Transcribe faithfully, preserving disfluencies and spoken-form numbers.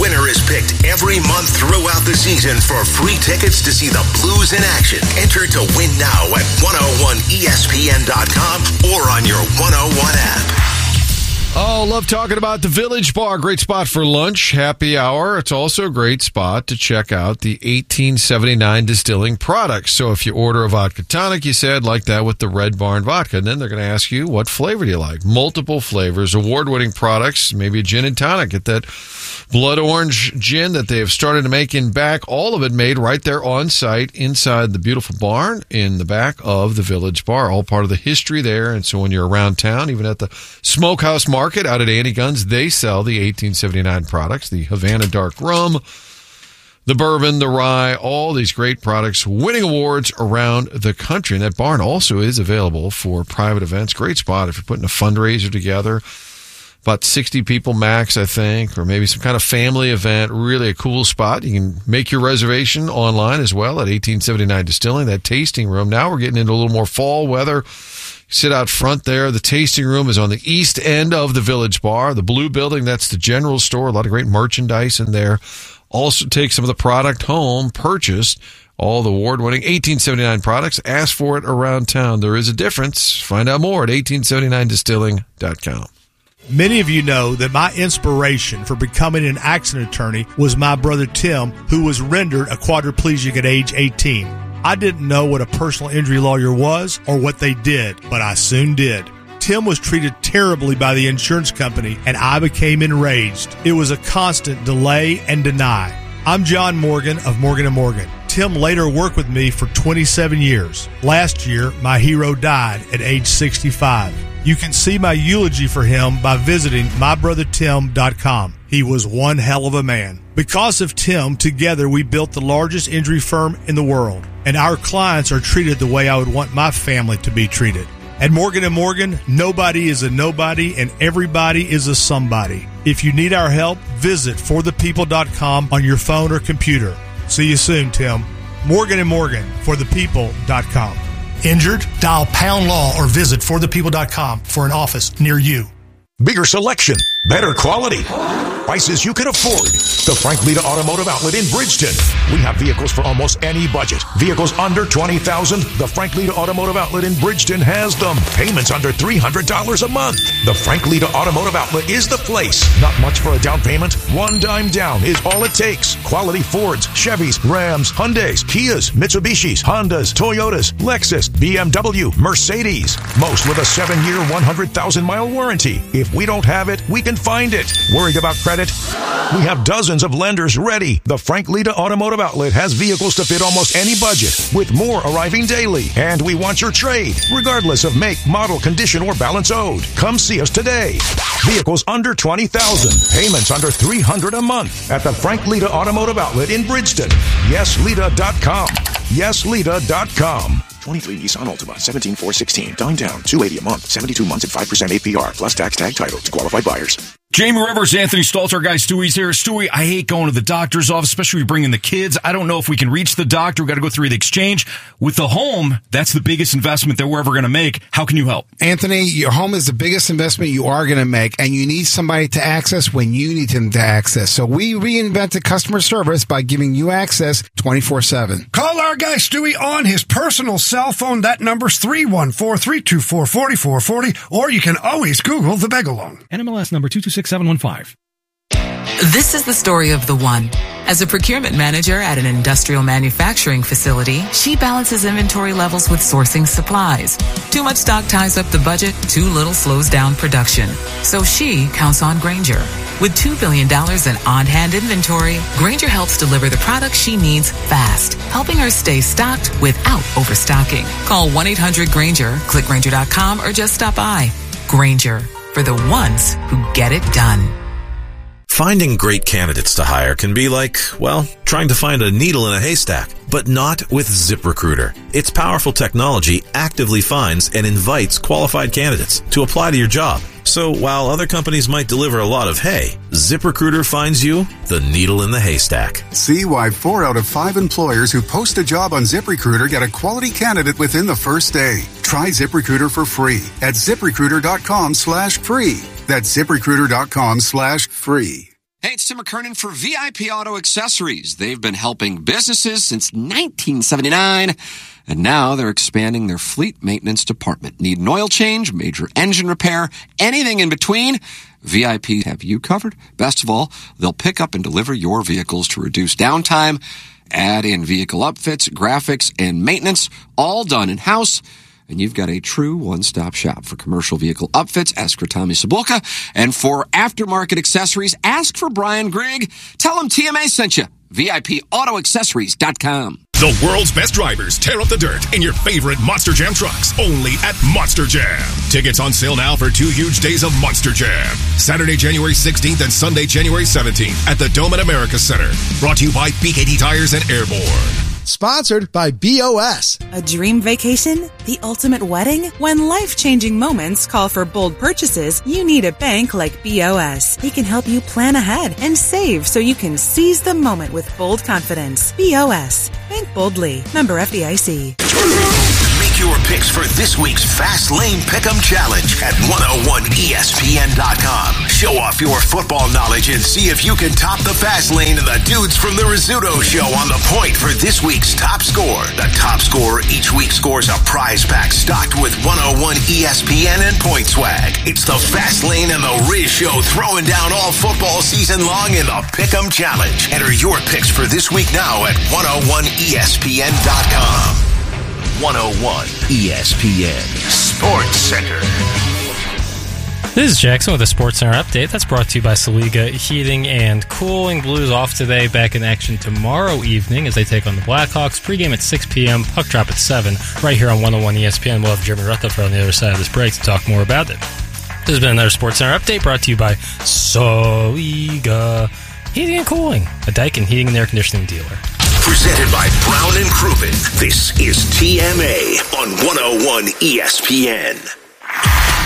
winner is picked every month throughout the season for free tickets to see the Blues in action. Enter to win now at one oh one E S P N dot com or on your one oh one app. Oh, love talking about the Village Bar. Great spot for lunch, happy hour. It's also a great spot to check out the eighteen seventy-nine distilling products. So if you order a vodka tonic, you said, like that with the Red Barn vodka, and then they're going to ask you, what flavor do you like? Multiple flavors, award-winning products, maybe a gin and tonic. Get that blood orange gin that they have started to make in back. All of it made right there on site inside the beautiful barn in the back of the Village Bar. All part of the history there. And so when you're around town, even at the Smokehouse Market, Market out at Annie Gunn's, they sell the eighteen seventy-nine products, the Havana Dark Rum, the bourbon, the rye, all these great products winning awards around the country. And that barn also is available for private events. Great spot if you're putting a fundraiser together. About sixty people max, I think, or maybe some kind of family event. Really a cool spot. You can make your reservation online as well at eighteen seventy-nine Distilling, that tasting room. Now we're getting into a little more fall weather. Sit out front there. The tasting room is on the east end of the Village Bar. The blue building, that's the general store. A lot of great merchandise in there. Also take some of the product home, purchased all the award-winning eighteen seventy-nine products. Ask for it around town. There is a difference. Find out more at eighteen seventy-nine distilling dot com. Many of you know that my inspiration for becoming an accident attorney was my brother Tim, who was rendered a quadriplegic at age eighteen. I didn't know what a personal injury lawyer was or what they did, but I soon did. Tim was treated terribly by the insurance company, and I became enraged. It was a constant delay and deny. I'm John Morgan of Morgan and Morgan. Tim later worked with me for twenty-seven years. Last year, my hero died at age sixty-five. You can see my eulogy for him by visiting my brother tim dot com. He was one hell of a man. Because of Tim, together we built the largest injury firm in the world, and our clients are treated the way I would want my family to be treated. At Morgan and Morgan, nobody is a nobody and everybody is a somebody. If you need our help, visit for the people dot com on your phone or computer. See you soon, Tim. Morgan and Morgan, for the people dot com. Injured? Dial Pound Law or visit for the people dot com for an office near you. Bigger selection, better quality, prices you can afford. The Frank Lita Automotive Outlet in Bridgeton. We have vehicles for almost any budget. Vehicles under twenty thousand dollars. The Frank Lita Automotive Outlet in Bridgeton has them. Payments under three hundred dollars a month. The Frank Lita Automotive Outlet is the place. Not much for a down payment. One dime down is all it takes. Quality Fords, Chevys, Rams, Hyundais, Kias, Mitsubishis, Hondas, Toyotas, Lexus, B M W, Mercedes. Most with a seven-year, one hundred thousand mile warranty. If we don't have it, we can find it. Worried about credit? We have dozens of lenders ready. The Frank Lita Automotive Outlet has vehicles to fit almost any budget, with more arriving daily. And we want your trade, regardless of make, model, condition, or balance owed. Come see us today. Vehicles under twenty thousand dollars. Payments under three hundred dollars a month at the Frank Lita Automotive Outlet in Bridgeton. yes lita dot com. yes lita dot com. twenty-three Nissan Altima, seventeen four sixteen. Dine down, two hundred eighty dollars a month, seventy-two months at five percent A P R, plus tax tag title to qualified buyers. Jamie Rivers, Anthony Stalter, guy Stewie's here. Stewie, I hate going to the doctor's office, especially when we bring in the kids. I don't know if we can reach the doctor. We've got to go through the exchange. With the home, that's the biggest investment that we're ever going to make. How can you help? Anthony, your home is the biggest investment you are going to make, and you need somebody to access when you need them to access. So we reinvented customer service by giving you access twenty-four seven. Call our guy Stewie on his personal cell phone. That number's three one four, three two four, four four four zero, or you can always Google the Begalong. N M L S number two two six seven one five. This is the story of the one. As a procurement manager at an industrial manufacturing facility, she balances inventory levels with sourcing supplies. Too much stock ties up the budget, too little slows down production. So she counts on Grainger. With two billion dollars in on-hand inventory, Grainger helps deliver the products she needs fast, helping her stay stocked without overstocking. Call one eight hundred Grainger, click Grainger dot com, or just stop by. Grainger, for the ones who get it done. Finding great candidates to hire can be like, well, trying to find a needle in a haystack, but not with ZipRecruiter. Its powerful technology actively finds and invites qualified candidates to apply to your job. So while other companies might deliver a lot of hay, ZipRecruiter finds you the needle in the haystack. See why four out of five employers who post a job on ZipRecruiter get a quality candidate within the first day. Try ZipRecruiter for free at ZipRecruiter dot com slash free. That's ZipRecruiter dot com slash free. Hey, it's Tim McKernan for V I P Auto Accessories. They've been helping businesses since nineteen seventy-nine, and now they're expanding their fleet maintenance department. Need an oil change, major engine repair, anything in between? V I P have you covered. Best of all, they'll pick up and deliver your vehicles to reduce downtime, add in vehicle upfits, graphics, and maintenance, all done in-house. And you've got a true one-stop shop for commercial vehicle upfits. Ask for Tommy Sabulka. And for aftermarket accessories, ask for Brian Grigg. Tell him T M A sent you. V I P auto accessories dot com. The world's best drivers tear up the dirt in your favorite Monster Jam trucks, only at Monster Jam. Tickets on sale now for two huge days of Monster Jam. Saturday, January sixteenth and Sunday, January seventeenth at the Dome at America Center. Brought to you by B K D Tires and Airborne. Sponsored by B O S. A dream vacation? The ultimate wedding? When life-changing moments call for bold purchases, you need a bank like B O S. They can help you plan ahead and save so you can seize the moment with bold confidence. B O S. Bank boldly. Member F D I C. Make your picks for this week's Fast Lane Pick'em Challenge at one oh one E S P N dot com. Show off your football knowledge and see if you can top the Fast Lane and the dudes from the Rizzuto Show on the point for this week's top score. The top scorer each week scores a prize pack stocked with one oh one E S P N and Point Swag. It's the Fast Lane and the Riz Show throwing down all football season long in the Pick'em Challenge. Enter your picks for this week now at one oh one E S P N dot com. one oh one E S P N Sports Center. This is Jackson with a Sports Center update. That's brought to you by Saliga Heating and Cooling. Blues off today, back in action tomorrow evening as they take on the Blackhawks. Pregame at six p.m., puck drop at seven, right here on one oh one E S P N. We'll have Jeremy Rutherford on the other side of this break to talk more about it. This has been another Sports Center update brought to you by Saliga Heating and Cooling, a Daikin heating and air conditioning dealer. Presented by Brown and Crouppen. This is T M A on one oh one E S P N.